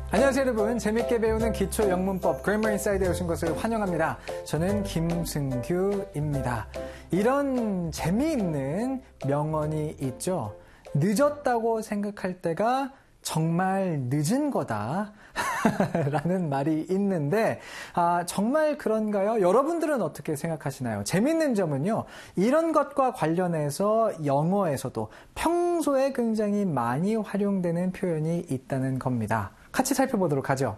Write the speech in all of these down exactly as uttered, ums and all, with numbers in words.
안녕하세요 여러분. 재밌게 배우는 기초 영문법 Grammar Inside에 오신 것을 환영합니다. 저는 김승규입니다. 이런 재미있는 명언이 있죠. 늦었다고 생각할 때가 정말 늦은 거다 라는 말이 있는데 아, 정말 그런가요? 여러분들은 어떻게 생각하시나요? 재밌는 점은요, 이런 것과 관련해서 영어에서도 평소에 굉장히 많이 활용되는 표현이 있다는 겁니다. 같이 살펴보도록 하죠.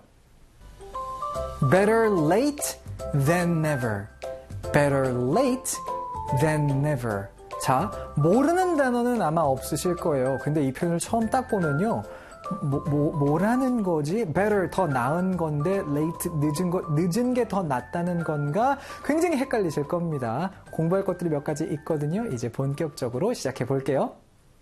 Better late than never. Better late than never. 자, 모르는 단어는 아마 없으실 거예요. 근데 이 표현을 처음 딱 보면요, 뭐, 뭐, 뭐라는 거지? better, 더 나은 건데 late, 늦은 거, 늦은 게 더 낫다는 건가? 굉장히 헷갈리실 겁니다. 공부할 것들이 몇 가지 있거든요. 이제 본격적으로 시작해 볼게요.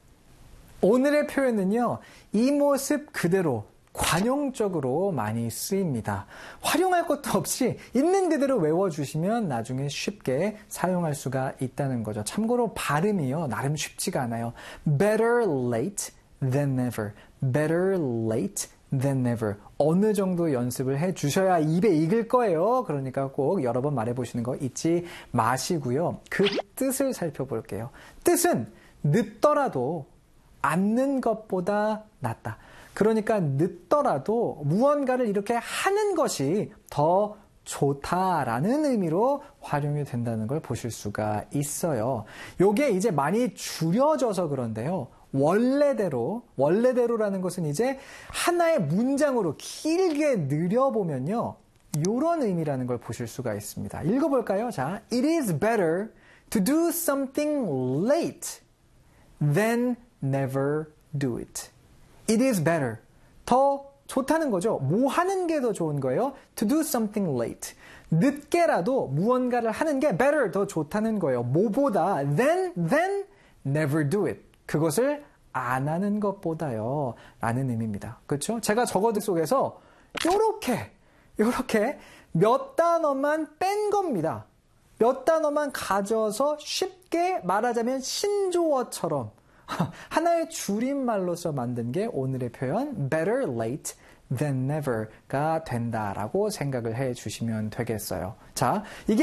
오늘의 표현은요, 이 모습 그대로 관용적으로 많이 쓰입니다. 활용할 것도 없이 있는 그대로 외워주시면 나중에 쉽게 사용할 수가 있다는 거죠. 참고로 발음이요, 나름 쉽지가 않아요. Better late than never. Better late than never. 어느 정도 연습을 해 주셔야 입에 익을 거예요. 그러니까 꼭 여러 번 말해보시는 거 잊지 마시고요. 그 뜻을 살펴볼게요. 뜻은 늦더라도 않는 것보다 낫다. 그러니까 늦더라도 무언가를 이렇게 하는 것이 더 좋다라는 의미로 활용이 된다는 걸 보실 수가 있어요. 요게 이제 많이 줄여져서 그런데요. 원래대로, 원래대로라는 것은 이제 하나의 문장으로 길게 늘여보면요, 요런 의미라는 걸 보실 수가 있습니다. 읽어볼까요? 자, It is better to do something late than never do it. It is better. 더 좋다는 거죠. 뭐 하는 게 더 좋은 거예요? To do something late. 늦게라도 무언가를 하는 게 better, 더 좋다는 거예요. 뭐보다 than, than never do it. 그것을 안 하는 것보다요. 라는 의미입니다. 그렇죠? 제가 적어둔 속에서 요렇게, 요렇게 몇 단어만 뺀 겁니다. 몇 단어만 가져서 쉽게 말하자면 신조어처럼 하나의 줄임말로서 만든 게 오늘의 표현 better late than never가 된다라고 생각을 해 주시면 되겠어요. 자, 이게